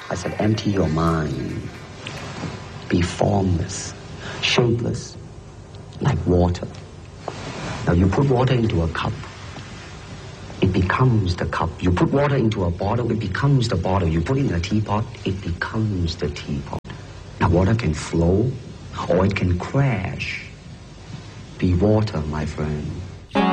I said, empty your mind. Be formless, shapeless, like water. Now you put water into a cup, it becomes the cup. You put water into a bottle, it becomes the bottle. You put it in a teapot, it becomes the teapot. Now water can flow or it can crash. Be water, my friend.